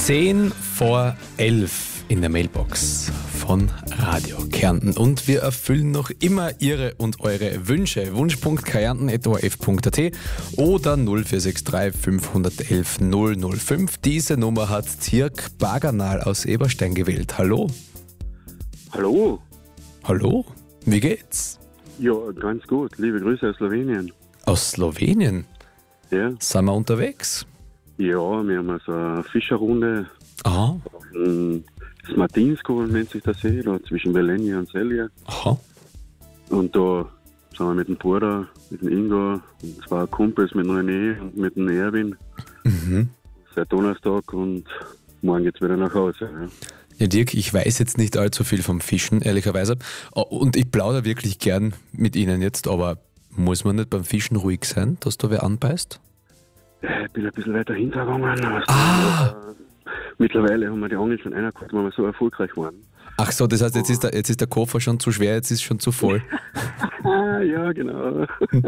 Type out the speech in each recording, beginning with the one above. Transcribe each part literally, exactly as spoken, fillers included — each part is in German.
zehn vor elf in der Mailbox von Radio Kärnten. Und wir erfüllen noch immer Ihre und eure Wünsche. Wunschpunkt kärnten at o r f punkt a t oder null vier sechs drei fünf eins eins null null fünf. Diese Nummer hat Dirk Bagernal aus Eberstein gewählt. Hallo. Hallo. Hallo. Wie geht's? Ja, ganz gut. Liebe Grüße aus Slowenien. Aus Slowenien? Ja. Sind wir unterwegs? Ja, wir haben also eine Fischerrunde. Aha. Das Martinsko nennt sich das See, da zwischen Veleni und Selje. Aha. Und da sind wir mit dem Bruder, mit dem Ingo und zwei Kumpels mit dem René und mit dem Erwin. Mhm. Seit Donnerstag und morgen geht's wieder nach Hause. Ja. Ja, Dirk, ich weiß jetzt nicht allzu viel vom Fischen, ehrlicherweise. Und ich plaudere wirklich gern mit Ihnen jetzt, aber muss man nicht beim Fischen ruhig sein, dass da wer anbeißt? Ja, ich bin ein bisschen weiter hintergegangen. Ah! Mittlerweile haben wir die Angel schon einer gehabt, weil wir so erfolgreich waren. Ach so, das heißt, jetzt ist der, jetzt ist der Koffer schon zu schwer, jetzt ist es schon zu voll. Ja, genau.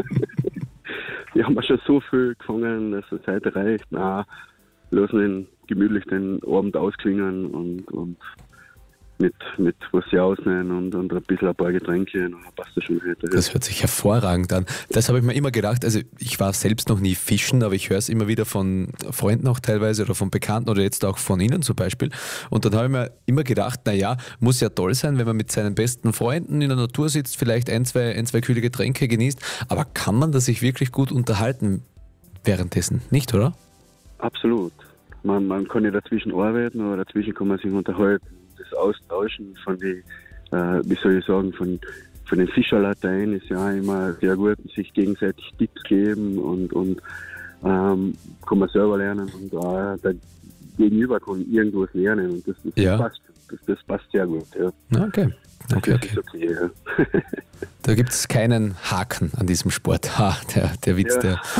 Wir haben schon so viel gefangen, dass die Zeit reicht. Na, lassen ihn gemütlich den Abend ausklingen und, und mit, mit was sie ausnehmen und, und ein bisschen ein paar Getränke und dann passt das schon heute. Das hört sich hervorragend an. Das habe ich mir immer gedacht, also ich war selbst noch nie fischen, aber ich höre es immer wieder von Freunden auch teilweise oder von Bekannten oder jetzt auch von Ihnen zum Beispiel. Und dann habe ich mir immer gedacht, naja, muss ja toll sein, wenn man mit seinen besten Freunden in der Natur sitzt, vielleicht ein, zwei, ein, zwei kühle Getränke genießt, aber kann man da sich wirklich gut unterhalten währenddessen, nicht, oder? Absolut. Man, man kann ja dazwischen arbeiten oder dazwischen kann man sich unterhalten. Das Austauschen von die, äh, wie soll ich sagen, von, von den Fischerlatein ist ja immer sehr gut, sich gegenseitig Tipps geben und, und ähm, kann man selber lernen und äh, der Gegenüber kann irgendwas lernen und das, das, Ja. passt, das, das passt sehr gut. Ja. Okay. Okay, Das okay. ist okay, ja. Da gibt es keinen Haken an diesem Sport. Ha, der, der Witz, Ja. der.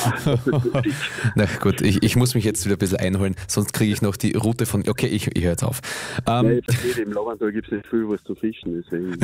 Na gut, ich, ich muss mich jetzt wieder ein bisschen einholen, sonst kriege ich noch die Route von. Okay, ich, ich höre jetzt auf. Ähm, Nein, ich verstehe, im Lauerntal gibt es nicht viel was zu fischen, deswegen.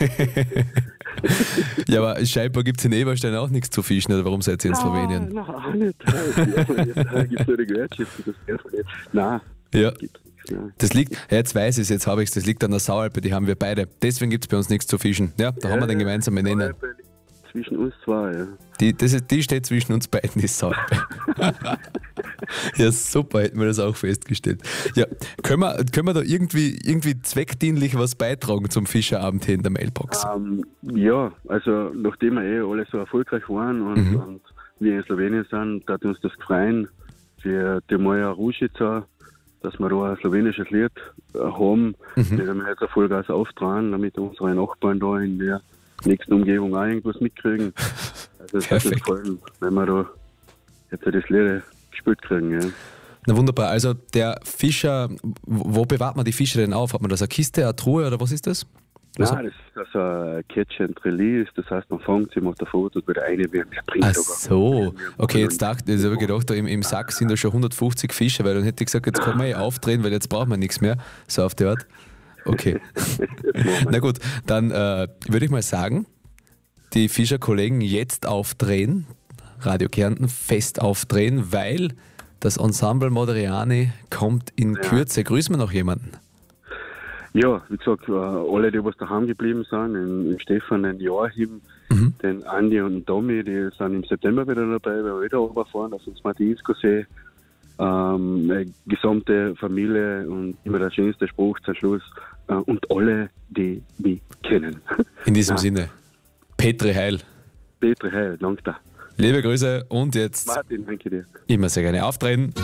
ja, aber scheinbar gibt es in Eberstein auch nichts zu fischen, oder warum seid ihr in Slowenien? Nein, auch nicht. Da gibt es nur die Gewerkschaft, das darf man nicht. Nein, Ja. gibt's nichts. Nein. Das liegt, ja, jetzt weiß ich es, jetzt habe ich es, das liegt an der Saualpe, die haben wir beide. Deswegen gibt es bei uns nichts zu fischen. Ja, da haben wir den gemeinsamen Nenner. Zwischen uns zwei, ja. Die, das ist, die steht zwischen uns beiden, die Saualpe. Ja, super, hätten wir das auch festgestellt. Ja, können wir, können wir da irgendwie, irgendwie zweckdienlich was beitragen zum Fischerabend hier in der Mailbox? Ähm, ja, also nachdem wir eh alle so erfolgreich waren und, Mhm. und wir in Slowenien sind, hat uns das gefreut für die Maja Rušica, dass wir da ein slowenisches Lied äh, haben. Mhm. Wir werden jetzt ein Vollgas auftragen, damit unsere Nachbarn da in der nächsten Umgebung auch irgendwas mitkriegen. Also es hat uns Perfekt. gefallen, wenn wir da jetzt das Lied gespielt kriegen. Ja. Na wunderbar, also der Fischer, wo wo bewahrt man die Fische denn auf? Hat man das eine Kiste, eine Truhe oder was ist das? Was- Nein, das ist also ein Catch and Release, das heißt, man fängt sie, macht ein Foto, wieder eine werden, der bringt Ach sogar. so, okay, jetzt dachte ich, jetzt habe ich gedacht, da im, im Sack sind da schon hundertfünfzig Fische, weil dann hätte ich gesagt, jetzt kann man eh aufdrehen, weil jetzt braucht man nichts mehr, so auf die Art. Okay, na gut, dann äh, würde ich mal sagen, die Fischerkollegen jetzt aufdrehen, Radio Kärnten fest aufdrehen, weil das Ensemble Moderiani kommt in Ja. Kürze. Grüßen wir noch jemanden? Ja, wie gesagt, äh, alle, die was daheim geblieben sind, den, den Stefan, den Joachim, Mhm. den Andi und den Tommy, die sind im September wieder dabei, weil wir wieder runterfahren, dass uns Martinsko-See, ähm, eine gesamte Familie und immer der schönste Spruch zum Schluss, äh, und alle, die mich kennen. In diesem Ja. Sinne, Petri Heil, Petri Heil, danke dir. liebe Grüße und jetzt Martin, danke dir. immer sehr gerne auftreten.